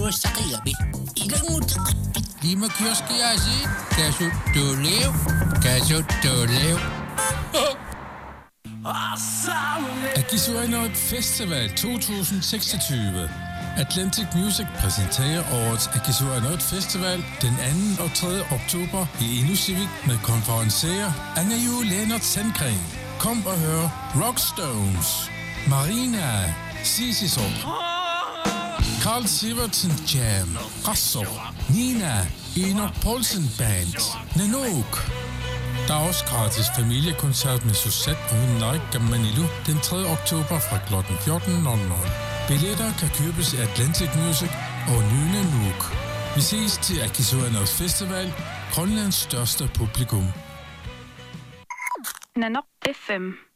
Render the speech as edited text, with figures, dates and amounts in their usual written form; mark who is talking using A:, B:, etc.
A: Sakayami. Ilang mutakot. Lima kioskiasi. Kaso dolev.
B: Agisuanot Festival 2026. Atlantic Music præsenterer årets Agisuanot Festival den 2. og 3. oktober i Inusivik med konferencier Anna-Jo Lennart Sandgren. Kom og hør Rockstones, Marina, Sisisop, Carl Sivertsen Jam, Rasso, Nina, Enoch Poulsen Band, Nanook. Der er også gratis familiekoncert med Suzette og Henrik Gamanilu den 3. oktober fra kl. 14.00. Billetter kan købes i Atlantic Music og Nyne Nuuk. Vi ses til Agisuanot Festival, Grønlands største publikum.
C: Nanook FM